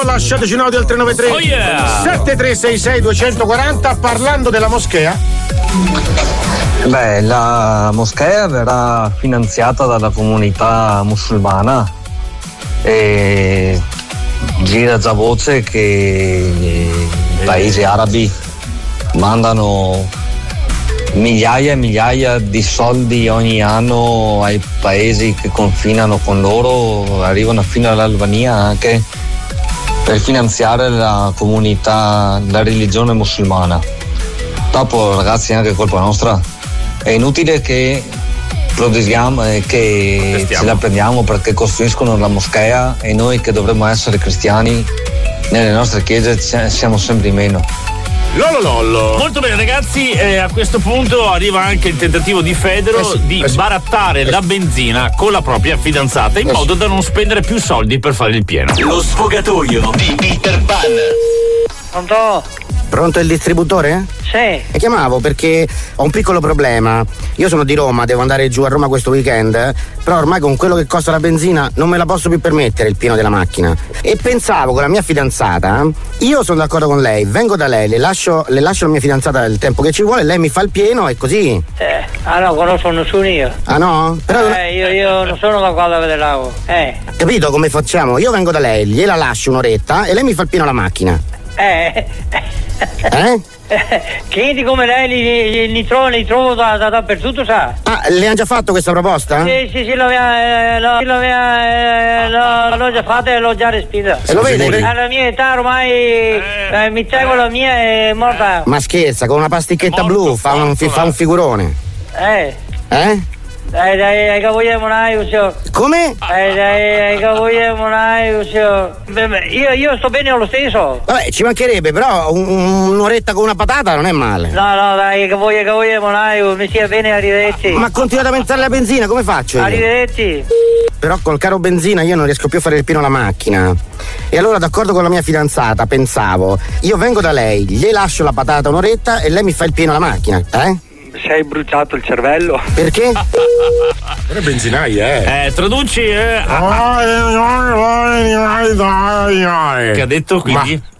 lasciateci un audio al 393 7366 240 parlando della moschea. Beh, la moschea verrà finanziata dalla comunità musulmana e gira già voce che i paesi arabi mandano migliaia e migliaia di soldi ogni anno ai paesi che confinano con loro, arrivano fino all'Albania anche per finanziare la comunità, la religione musulmana. Dopo, ragazzi, è anche colpa nostra. È inutile che proteggiamo e che ce la prendiamo perché costruiscono la moschea e noi che dovremmo essere cristiani nelle nostre chiese siamo sempre meno. Lollo. Molto bene, ragazzi, a questo punto arriva anche il tentativo di Federo di barattare la benzina con la propria fidanzata in modo da non spendere più soldi per fare il pieno. Lo sfogatoio di Peter Pan. Pronto il distributore? Sì. E chiamavo perché ho un piccolo problema. Io sono di Roma, devo andare giù a Roma questo weekend, però ormai con quello che costa la benzina non me la posso più permettere il pieno della macchina. E pensavo con la mia fidanzata, io sono d'accordo con lei, vengo da lei, le lascio la mia fidanzata il tempo che ci vuole, lei mi fa il pieno e così. No, conosco nessuno io. Ah no? Però io non sono da qua da vedere l'ago. Capito come facciamo? Io vengo da lei, gliela lascio un'oretta e lei mi fa il pieno alla macchina. Clienti come lei li trovo dappertutto, sa? Ah, le hanno già fatto questa proposta? Sì, l'ho già fatta e l'ho già respinta. E lo vede? Alla mia età ormai mi tengo la mia è morta. Ma scherza, con una pasticchetta blu fa un figurone. Dai, che vogliamo Come? Dai, che vogliamo io sto bene lo stesso. Vabbè, ci mancherebbe, però un'oretta con una patata non è male. No, dai, che vogliamo mi stia bene, arrivederci. Ma continuate a aumentare la benzina, come faccio io? Arrivederci. Però col caro benzina io non riesco più a fare il pieno alla macchina. E allora, d'accordo con la mia fidanzata, pensavo, io vengo da lei, gli lascio la patata un'oretta e lei mi fa il pieno alla macchina, Sei bruciato il cervello? Perché? Non è benzinaia, traduci, che ha detto quindi?